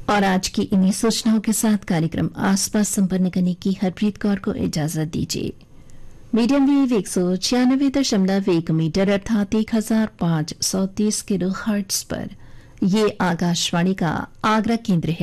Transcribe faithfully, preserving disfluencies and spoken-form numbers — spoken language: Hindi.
और आज की इन्हीं सूचनाओं के साथ कार्यक्रम आसपास संपन्न करने की हरप्रीत कौर को इजाजत दीजिए। मीडियम वेव एक सौ छियानवे दशमलव एक मीटर अर्थात एक हजार पांच सौ तीस किलो हर्ट्स पर यह आकाशवाणी का आगरा केंद्र है।